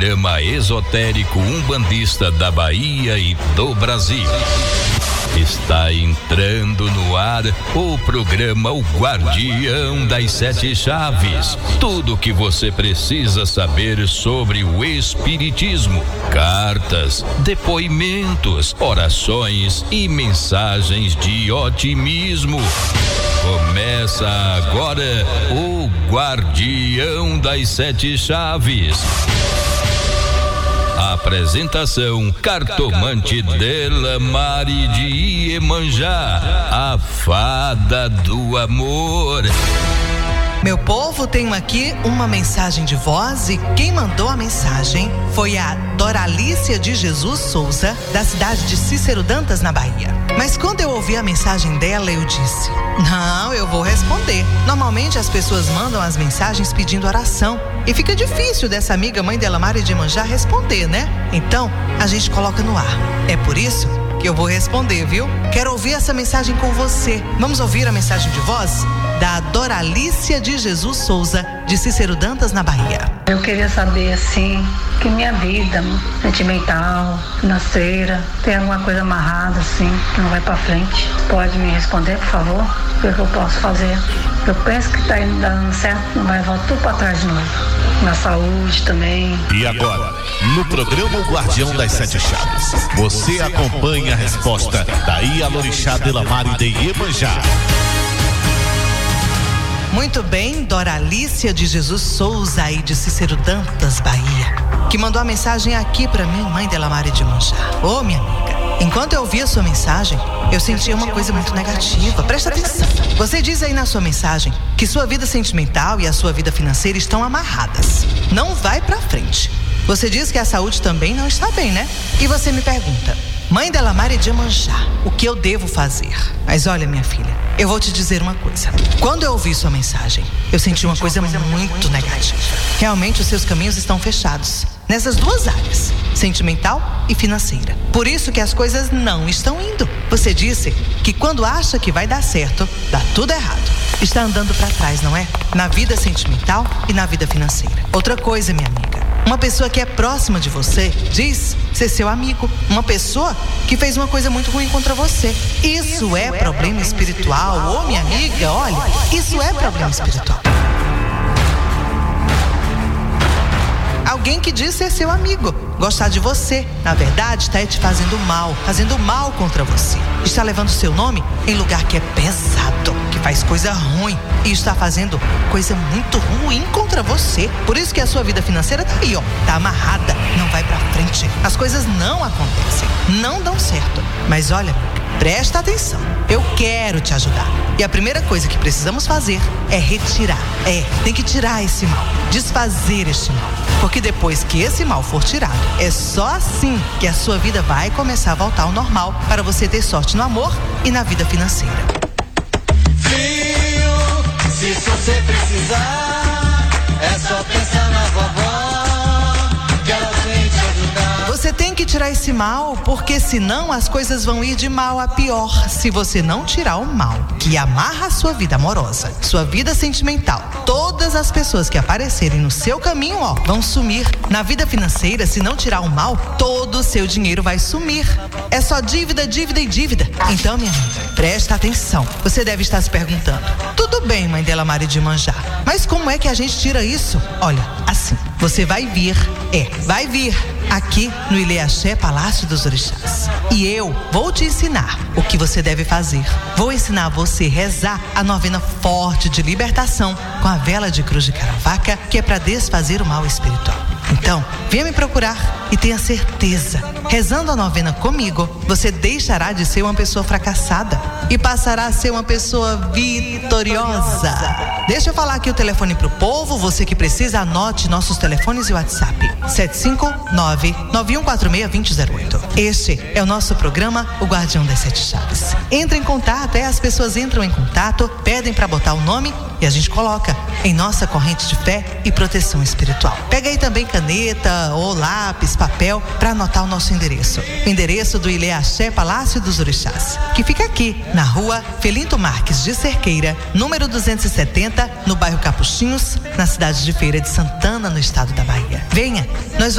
programa esotérico umbandista da Bahia e do Brasil. Está entrando no ar o programa O Guardião das Sete Chaves. Tudo o que você precisa saber sobre o espiritismo, cartas, depoimentos, orações e mensagens de otimismo. Começa agora o Guardião das Sete Chaves. Apresentação: Cartomante Delamare de Iemanjá, a fada do amor. Meu povo, tenho aqui uma mensagem de voz e quem mandou a mensagem foi a Doralícia de Jesus Souza, da cidade de Cícero Dantas, na Bahia. Mas quando eu ouvi a mensagem dela, eu disse: não, eu vou responder. Normalmente as pessoas mandam as mensagens pedindo oração e fica difícil dessa amiga mãe Delamare de Iemanjá responder, né? Então, a gente coloca no ar. É por isso que eu vou responder, viu? Quero ouvir essa mensagem com você. Vamos ouvir a mensagem de voz da Doralícia de Jesus Souza, de Cícero Dantas, na Bahia. Eu queria saber, assim, que minha vida sentimental, financeira, tem alguma coisa amarrada, assim, que não vai pra frente. Pode me responder, por favor? O que eu posso fazer? Eu penso que tá indo dando certo, não vai voltar tudo pra trás de novo. Na saúde também. E agora, no programa O Guardião das Sete Chaves, você acompanha a resposta da Ialorixá Delamare de Iemanjá. Muito bem, Doralícia de Jesus Souza, aí de Cícero Dantas, Bahia, que mandou a mensagem aqui pra mim, mãe Delamare de Iemanjá. Ô, minha amiga, enquanto eu ouvia a sua mensagem, eu sentia uma coisa muito negativa. Presta atenção. Você diz aí na sua mensagem que sua vida sentimental e a sua vida financeira estão amarradas. Não vai pra frente. Você diz que a saúde também não está bem, né? E você me pergunta: mãe Delamare de Iemanjá, o que eu devo fazer? Mas olha, minha filha, eu vou te dizer uma coisa. Quando eu ouvi sua mensagem, eu senti uma coisa muito negativa. Realmente os seus caminhos estão fechados nessas duas áreas, sentimental e financeira. Por isso que as coisas não estão indo. Você disse que quando acha que vai dar certo, dá tudo errado. Está andando para trás, não é? Na vida sentimental e na vida financeira. Outra coisa, minha amiga, uma pessoa que é próxima de você diz ser seu amigo. Uma pessoa que fez uma coisa muito ruim contra você. Isso é problema espiritual. Ô, minha amiga, olha, isso é problema espiritual. Alguém que diz ser seu amigo, gostar de você, na verdade está te fazendo mal contra você. Está levando seu nome em lugar que é pesado, que faz coisa ruim e está fazendo coisa muito ruim contra você. Por isso que a sua vida financeira tá aí, ó, tá amarrada, não vai pra frente. As coisas não acontecem, não dão certo. Mas olha, presta atenção, eu quero te ajudar. E a primeira coisa que precisamos fazer é retirar. Tem que tirar esse mal, desfazer este mal. Porque depois que esse mal for tirado, é só assim que a sua vida vai começar a voltar ao normal para você ter sorte no amor e na vida financeira. Filho, se você precisar, é só pensar na vovó, que ela vem te ajudar. Você tem que tirar esse mal, porque senão as coisas vão ir de mal a pior. Se você não tirar o mal que amarra a sua vida amorosa, sua vida sentimental, todas as pessoas que aparecerem no seu caminho, ó, vão sumir. Na vida financeira, se não tirar o mal, todo o seu dinheiro vai sumir. É só dívida, dívida e dívida. Então, minha amiga, presta atenção. Você deve estar se perguntando: tudo bem, mãe Delamare de Iemanjá, mas como é que a gente tira isso? Olha, assim, você vai vir aqui no Ileaxé Palácio dos Orixás. E eu vou te ensinar o que você deve fazer. Vou ensinar você a rezar a novena forte de libertação com a vela de cruz de Caravaca, que é para desfazer o mal espiritual. Então, venha me procurar e tenha certeza, rezando a novena comigo, você deixará de ser uma pessoa fracassada e passará a ser uma pessoa vitoriosa. Deixa eu falar aqui o telefone pro povo. Você que precisa, anote nossos telefones e WhatsApp: 759-9146-2008. Este é o nosso programa O Guardião das Sete Chaves. Entre em contato, as pessoas entram em contato, pedem para botar o nome e a gente coloca em nossa corrente de fé e proteção espiritual. Pega aí também caneta ou lápis, papel, para anotar o nosso endereço. O endereço do Ileaxé Palácio dos Orixás, que fica aqui na rua Felinto Marques de Cerqueira, número 270, no bairro Capuchinhos, na cidade de Feira de Santana, no estado da Bahia. Venha, nós